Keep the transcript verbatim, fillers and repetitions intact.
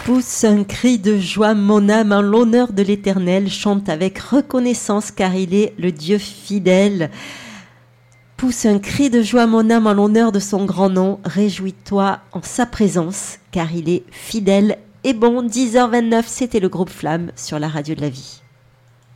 Pousse un cri de joie, mon âme, en l'honneur de l'Éternel, chante avec reconnaissance car il est le Dieu fidèle. Pousse un cri de joie, mon âme, en l'honneur de son grand nom, réjouis-toi en sa présence car il est fidèle et bon. Dix heures vingt-neuf, c'était le groupe Flamme sur la radio de la vie.